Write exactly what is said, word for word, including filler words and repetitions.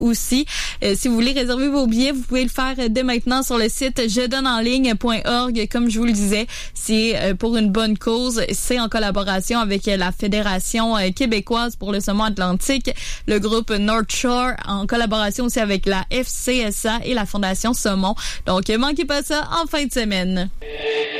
aussi. Euh, si vous voulez réserver vos billets, vous pouvez le faire dès maintenant sur le site je donne en ligne point org. Comme je vous le disais, c'est euh, pour une bonne cause. C'est en collaboration avec la Fédération euh, québécoise pour le saumon atlantique, le groupe North Shore, en collaboration aussi avec la F C S A et la Fondation Saumon. Donc, manquez pas ça en fin de semaine.